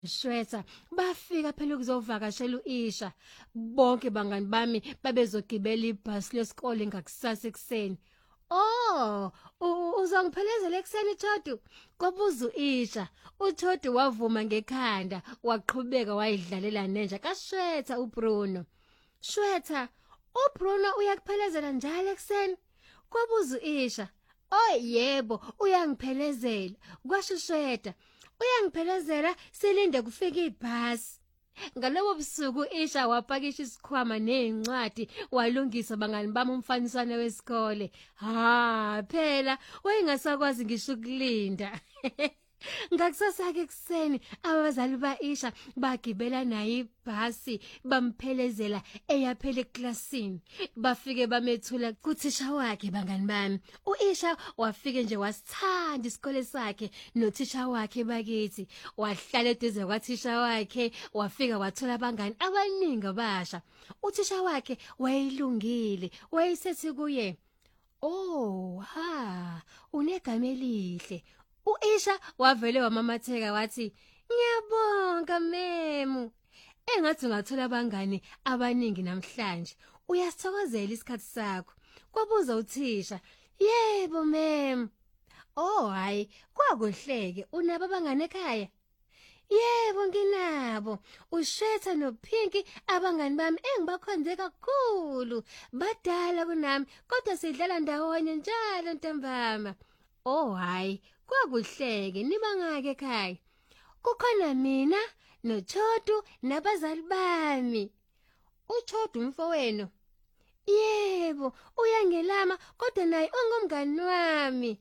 Shweta bafika phela ukuzovakashela uIsha bonke bangani bami babezogibela ibhasi lesikole ngakusasa ekseni. Oh, uzongiphelezela ekseni Thodu? Kwabuza uIsha. uThodu wavuma ngekhanda, waqhubeka wayidlalela nenja kaShweta uBruno. Shweta, uBruno uyakuphelezela njalo ekseni? Kwabuza uIsha. Oh yebo, uyangiphelezela. Kwasho Shweta. Uyangiphelezela silinde kufika ibhasi. Ngalobo busuku Isha wapakisha isikhwama nezincwadi walungisa bangani bami umfaniswane wesikole. Phela wayengasakwazi ngisho ukulinda. Ngakusasa ke ekseni abazali baIsha bagibela naye ibhasi bamphelezela eyaphela eklasini. Bafike bamethula kuthisha wakhe bangani bami. uIsha wafike nje wasithanda isikole sakhe nothisha wakhe bakithi. Wahlala eduze kwathisha wakhe, wafika wathola abangani abaningi abasha. Uthisha wakhe wayilungile, wayesethi kuye, "Oh, unegama elihle." uIsha wavele wamamatheka wathi, "Ngiyabonga memu." Engathi ungathola abangani abaningi namhlanje. Uyasithokozela isikhathi sakho. Kwabuza uthisha, "Yebo memu." "Oh hayi, kwakuhleke. Unabo abangani ekhaya?" "Yebo nginabo. uShetha noPinky abangani bami engibakhonze kakhulu. Badala kunami kodwa sidlala ndawonye njalo ntambama." "Oh hayi, kwakuhleke. Nibangaki ekhaya?" "Kukhona mina noThodu nabazali bami." "uThodu umfowenu?" "Yebo, uyangelama kodwa naye ungumngani wami."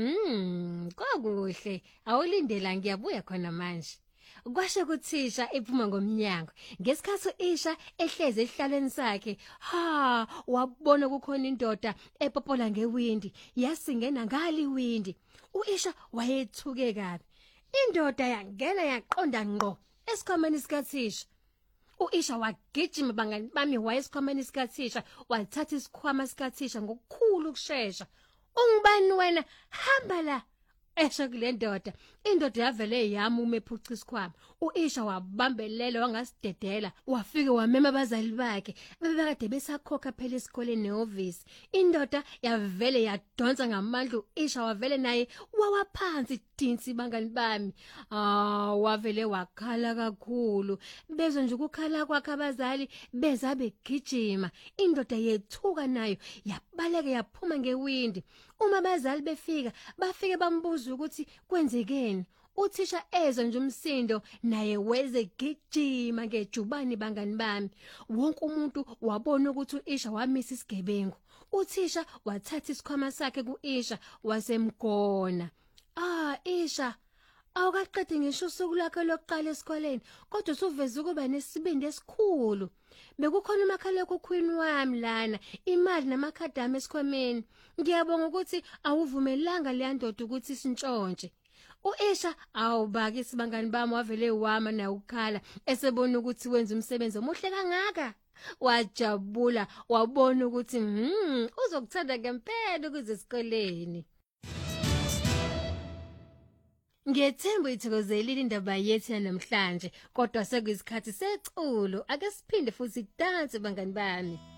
Kwakuhle. Awulindela ngiyabuya khona manje." Kwasho kuthisha ephuma ngomnyango. Ngesikhathi uIsha ehlezi esihlalweni sakhe, wabona kukhona indoda epopola ngewindi, yasingena ngale iwindi. uIsha wayethuke kabi. Indoda yangena yaqonda ngqo esikhwameni sikathisha. uIsha wagijima bangani bami wayesikhwameni sikathisha, wathatha isikhwama sikathisha ngokukhulu ukusheshsha. "Ungubani wena? Hamba la." Esho kule ndoda. Indoda yavele yamuma ephuca isikhwama. uIsha wabambelela wangasidedela, wafike wamema abazali bakhe. Bebekade besakhokha phela esikoleni nehovisi. Indoda yavele yadonsa ngamandla uIsha wavele naye wawaphansi dinsi bangani bami. Wavele wakhala kakhulu. Bezwe nje ukukhala kwakhe abazali beza begijima. Indoda yethuka nayo yabaleka yaphuma ngewindi. Uma abazali befika, bafike bambuza ukuthi kwenzekeni. Uthisha ezwe nje umsindo naye weze gijima ngejubani bangani bami. Wonke umuntu wabona ukuthi uIsha wamisa isigebengu. Uthisha wathatha isikhwama sakhe kuIsha wasemgona. "Isha, awukaqedi ngisho usuku lakho lokuqala esikoleni, kodwa usuveze ukuba nesibindi esikhulu. Bekukhona umakhalekhukhwini wami lana, imali namakhadi ami esikhwameni. Ngiyabonga ukuthi awuvumelanga leya ndoda ukuthi isintshontshe." uIsha awubaki sibangani bami wavele wama naye ukukhala esebona ukuthi wenza umsebenzi omuhle kangaka. Wajabula wabona ukuthi uzokuthanda ngempela ukuze esikoleni. Ngiyethemba uyithokozelile indaba yethu namhlanje, kodwa sekuyisikhathi seculo. Ake siphinde futhi sidanse bangani bami.